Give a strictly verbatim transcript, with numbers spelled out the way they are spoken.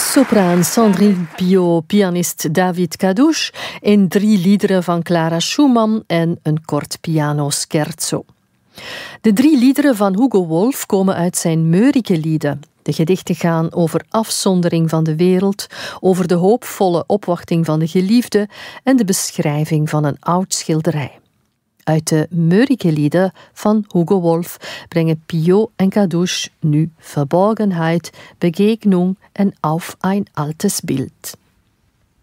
Sopraan Sandrine Piot, pianist David Kadouche en drie liederen van Clara Schumann en een kort piano-scherzo. De drie liederen van Hugo Wolf komen uit zijn Mörike-lieden. De gedichten gaan over afzondering van de wereld, over de hoopvolle opwachting van de geliefde en de beschrijving van een oud schilderij. Uit de Mörike-lieden van Hugo Wolf brengen Piot en Kadouche nu Verborgenheit, Begegnung en Auf ein altes Bild.